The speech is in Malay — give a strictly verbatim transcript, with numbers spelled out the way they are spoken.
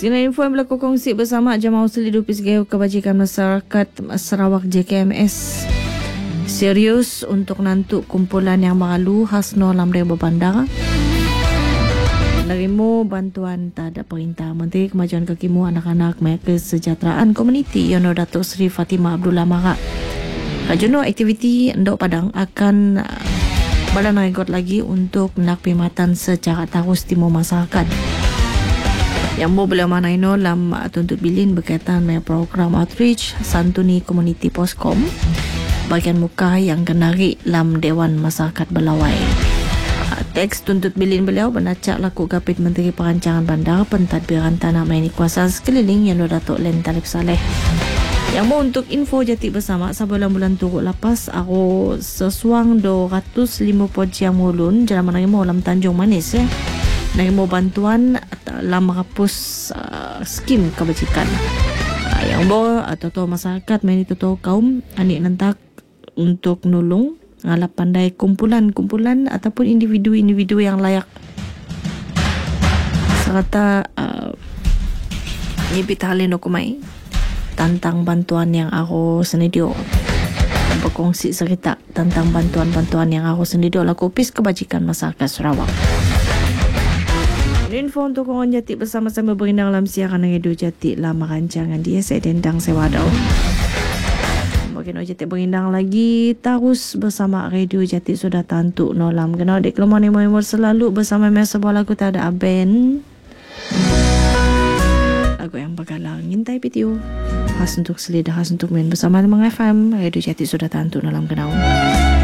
Sina info yang berlaku kongsi bersama Jemaah Usuli Dupis Gaya Kebajikan Masyarakat Sarawak J K M S. Serius untuk nantuk kumpulan yang malu Hasno Lamre Babandar. Nerimo bantuan tak ada perintah Menteri Kemajuan Kekimu Anak-anak Mereka Kesejahteraan Komuniti Yono Datuk Seri Fatimah Abdullah Marak. Kajuno aktiviti Endok Padang akan badan rekod lagi untuk nak perkhidmatan secara tarus timur masyarakat. Yang mau beliau mana ino dalam tuntut bilin berkaitan dengan program outreach Santuni Komuniti Poskom bagian muka yang kenarik dalam Dewan Masyarakat Belawai. Teks tuntut bilin beliau bernacak laku Kapit Menteri Perancangan Bandar Pentadbiran Tanah Maini Kuasa Sekeliling yang Datuk Len Talib Saleh. Yang mau untuk info jati bersama sebelum bulan turut lapas aku sesuang dua ratus lima puluh jam ulun jalan menerima dalam Tanjung Manis ya. Menerima bantuan dalam menghapus uh, skim kebajikan. Uh, yang mau atau masyarakat maini tu kaum anik nentak untuk nulung ngalap pandai kumpulan-kumpulan ataupun individu-individu yang layak serta uh, nyipit halin okumai tentang bantuan yang aku senedio berkongsi cerita tentang bantuan-bantuan yang aku senedio laku Opis Kebajikan Masyarakat Sarawak. Info untuk orang Jati bersama-sama berindang dalam siaran radio Jati lama rancangan dia saya dendang sewadau. Mungkin Jati berindang lagi terus bersama Radio Jati sudah tantuk nolam. Kenal dek keluar ni mau selalu bersama masa sebuah lagu tak ada aben. Lagu yang bakalang ngintai pitiu. Khas untuk selidah, khas untuk main bersama dengan F M. Radio Jati sudah tantuk nolam kenal.